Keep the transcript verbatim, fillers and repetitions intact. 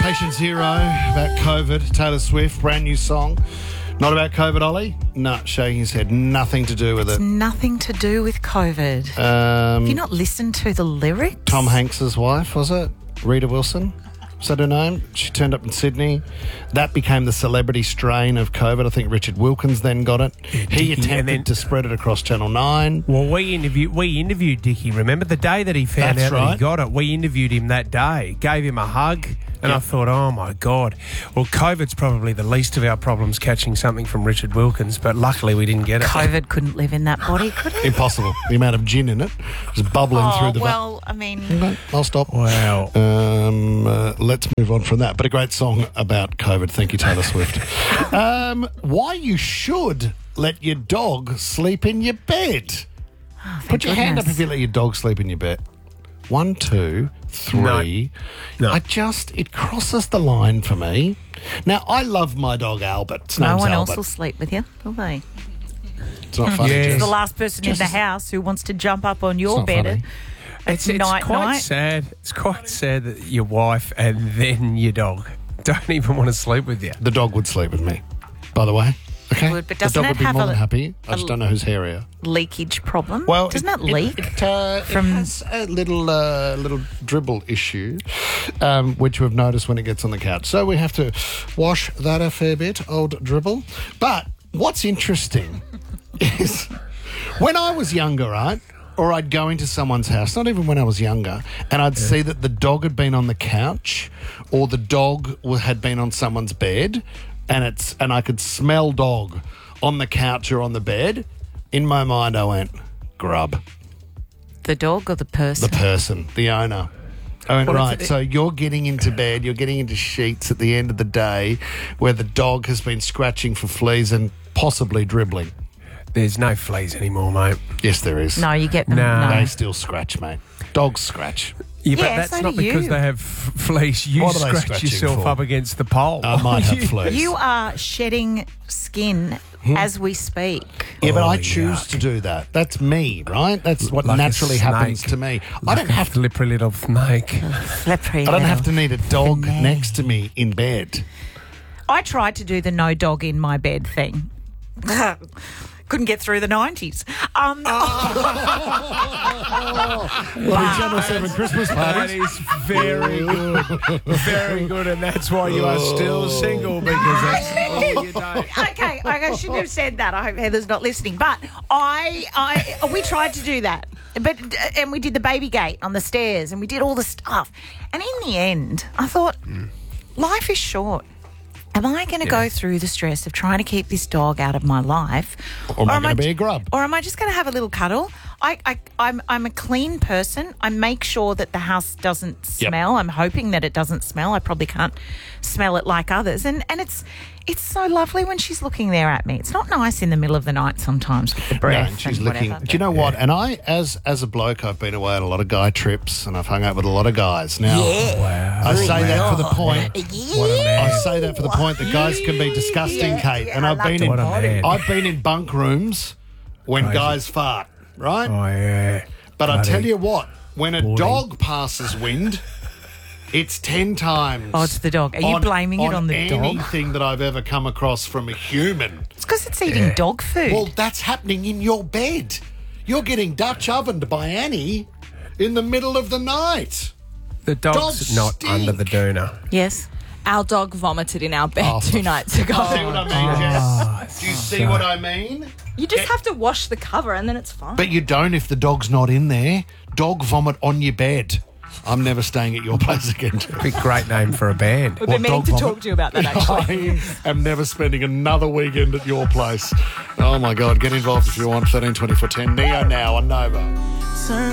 Patient Zero about COVID. Taylor Swift, brand new song. Not about COVID, Ollie? No, shaking his head. Nothing to do with It's it. nothing to do with COVID. Um, Have you not listened to the lyrics? Tom Hanks's wife, was it? Rita Wilson? Is that her name? She turned up in Sydney. That became the celebrity strain of COVID. I think Richard Wilkins then got it. He attempted then- to spread it across Channel nine. Well, we interviewed we interviewed Dickie. Remember the day that he found That's out that right. he got it? We interviewed him that day, gave him a hug, and Yep. I thought, oh my God. Well, COVID's probably the least of our problems, catching something from Richard Wilkins, but luckily we didn't get it. COVID couldn't live in that body, could it? Impossible. The amount of gin in it was bubbling Oh, through the... well, I mean... Okay, I'll stop. Wow. Um, uh, let's move on from that. But a great song about COVID. Thank you, Taylor Swift. um, why you should let your dog sleep in your bed. Oh, Put your hand up goodness. if you let your dog sleep in your bed. One, two, three. No. No. I just, it crosses the line for me. Now, I love my dog Albert. Its No name's one Albert. else will sleep with you, will they? It's not funny, Yeah. Jess. The last person in Just- the house who wants to jump up on It's your not bed funny. at It's, it's night, quite night. sad. It's quite sad that your wife and then your dog don't even want to sleep with you. The dog would sleep with me, by the way. Okay? Would, but the doesn't dog it would be have more a- than happy. I a- just don't know who's hairier. leakage problem? Well, Doesn't it, that leak? It, it, uh, from- it has a little uh, little dribble issue, um, which we've noticed when it gets on the couch. So we have to wash that a fair bit, old dribble. But what's interesting is when I was younger, right? Or I'd go into someone's house, not even when I was younger, and I'd see that the dog had been on the couch or the dog wa- had been on someone's bed, and it's and I could smell dog on the couch or on the bed. In my mind, I went, grub. The dog or the person? The person, the owner. I went, Well, right, it's- so you're getting into bed, you're getting into sheets at the end of the day where the dog has been scratching for fleas and possibly dribbling. There's no fleas anymore, mate. Yes, there is. No, you get them. No. No. They still scratch, mate. Dogs scratch. Yeah, but Yeah, that's so not do because you. they have f- fleas. You What are they scratch scratching yourself for? up against the pole. I might have fleas. You are shedding skin as we speak. Yeah, but Oh, I choose yuck. to do that. That's me, right? That's what Like a naturally happens snake. to me. I Like don't a have to. slippery little snake. Slippery I don't have to little need a dog finesse. next to me in bed. I tried to do the no dog in my bed thing. Couldn't get through the nineties. Um, Well, Channel Seven Christmas That parties. is very good. Very good, and that's why you are still single, because that's all you don't. okay, I shouldn't have said that. I hope Heather's not listening. But I, I, we tried to do that, but and we did the baby gate on the stairs, and we did all the stuff. And in the end, I thought, life is short. Am I going to go through the stress of trying to keep this dog out of my life, Or am I gonna j- be a grub? or am I just going to have a little cuddle? I, I, I'm, I'm a clean person. I make sure that the house doesn't Yep. smell. I'm hoping that it doesn't smell. I probably can't smell it like others. And and it's it's so lovely when she's looking there at me. It's not nice in the middle of the night sometimes with the Yeah, breath and she's and looking. whatever. Do you know what? And I, as as a bloke, I've been away on a lot of guy trips, and I've hung out with a lot of guys. Now, I say that for the point. What a man. I say that for the point that guys can be disgusting, Kate. And I I've love been to in, What a man. I've been in bunk rooms when Crazy. guys fart, right? Oh, yeah. But I Bloody- tell you what, when a Boring. dog passes wind, it's ten times. Oh, it's the dog. Are you on- blaming it on the dog? anything that I've ever come across from a human. It's because it's eating Yeah. dog food. Well, that's happening in your bed. You're getting Dutch ovened by Annie in the middle of the night. The dog's Dogs not stink. under the doona. yes. Our dog vomited in our bed Oh, two for- nights ago. See what I mean, Jess? Do you see what I mean? You just have to wash the cover and then it's fine. But you don't if the dog's not in there. Dog vomit on your bed. I'm never staying at your place again. Big great name for a band. We've been What, meaning dog to vomit? talk to you about that, actually. I am never spending another weekend at your place. Oh my God, get involved if you want. thirteen twenty-four ten. Neo now on Nova.